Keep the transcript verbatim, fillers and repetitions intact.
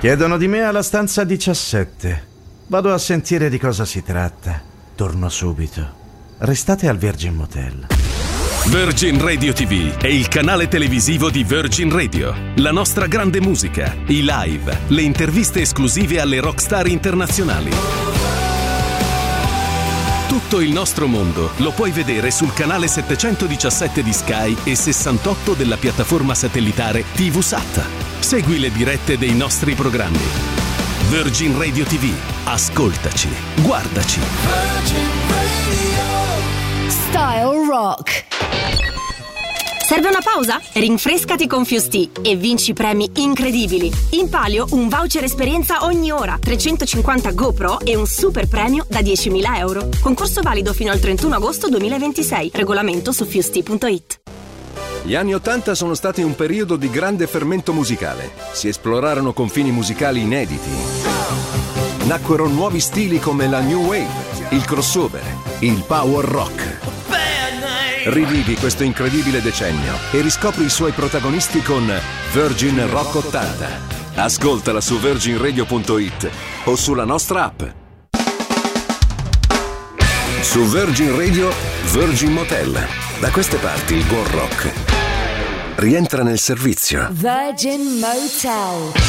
Chiedono di me alla stanza diciassette. Vado a sentire di cosa si tratta. Torno subito. Restate al Virgin Motel. Virgin Radio ti vu è il canale televisivo di Virgin Radio. La nostra grande musica, i live, le interviste esclusive alle rockstar internazionali. Tutto il nostro mondo lo puoi vedere sul canale settecentodiciassette di Sky e sessantotto della piattaforma satellitare TVSat. Segui le dirette dei nostri programmi. Virgin Radio ti vu. Ascoltaci, guardaci. Virgin Radio. Style Rock. Serve una pausa? Rinfrescati con Fusti e vinci premi incredibili. In palio un voucher esperienza ogni ora, trecentocinquanta GoPro e un super premio da diecimila euro. Concorso valido fino al trentuno agosto duemilaventisei. Regolamento su fusti punto it. Gli anni Ottanta sono stati un periodo di grande fermento musicale. Si esplorarono confini musicali inediti. Nacquero nuovi stili come la New Wave, il crossover, il power rock. Rivivi questo incredibile decennio e riscopri i suoi protagonisti con Virgin Rock ottanta. Ascoltala su virgin radio punto it o sulla nostra app. Su Virgin Radio, Virgin Motel. Da queste parti il buon rock rientra nel servizio. Virgin Motel.